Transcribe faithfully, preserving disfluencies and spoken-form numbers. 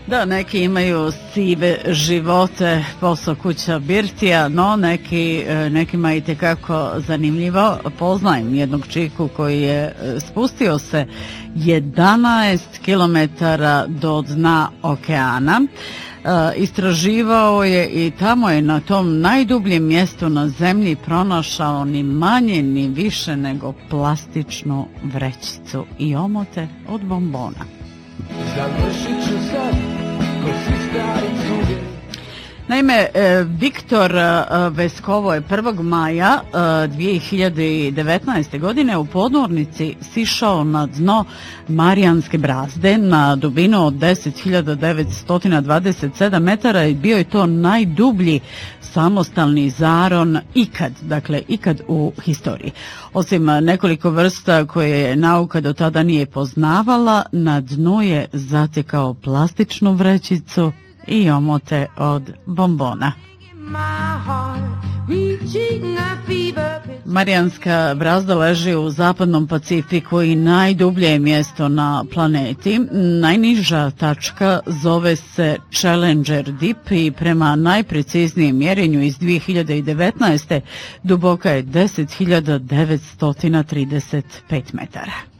Da, neki imaju sive živote, posao kuća birtija, no neki, nekima i tekako zanimljivo. Poznajem jednog čiku koji je spustio se jedanaest kilometara do dna okeana. Istraživao je i tamo je na tom najdubljem mjestu na zemlji pronašao ni manje ni više nego plastičnu vrećicu i omote od bombona. Završit ću sad, ko si stari cuge. Naime, Viktor Veskovo je prvog maja dvije hiljade devetnaeste. godine u podmornici sišao na dno Marijanske brazde na dubinu od deset hiljada devetsto dvadeset sedam metara i bio je to najdublji samostalni zaron ikad, dakle ikad u historiji. Osim nekoliko vrsta koje nauka do tada nije poznavala, na dnu je zatekao plastičnu vrećicu i omote od bombona. Marijanska brazda leži u zapadnom Pacifiku i najdublje je mjesto na planeti. Najniža tačka zove se Challenger Deep i prema najpreciznijem mjerenju iz dvije hiljade devetnaeste. duboka je deset hiljada devetsto trideset pet metara.